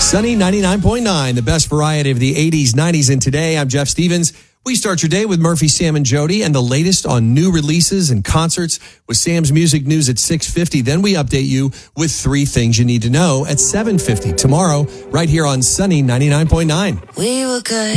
Sunny 99.9, the best variety of the 80s, 90s, and today. I'm Jeff Stevens. We start your day with Murphy, Sam, and Jody and the latest on new releases and concerts with Sam's Music News at 6:50. Then we update you with 3 things you need to know at 7:50 tomorrow, right here on Sunny 99.9. We were good,